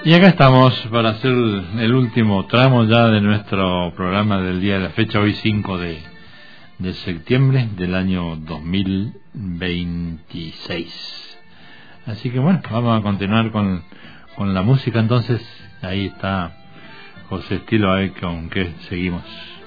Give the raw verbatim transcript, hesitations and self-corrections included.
Y acá estamos para hacer el último tramo ya de nuestro programa del día de la fecha, hoy cinco de, de septiembre del año dos mil veintiséis. Así que bueno, vamos a continuar con, con la música entonces. Ahí está José Estilo, a ver con qué seguimos.